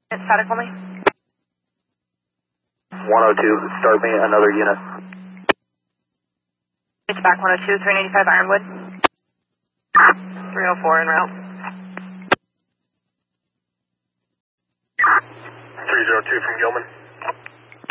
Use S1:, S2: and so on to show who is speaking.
S1: Static only.
S2: 102, start me another unit.
S1: It's back 102, 395 Ironwood. 304 en route.
S2: 302 from Gilman.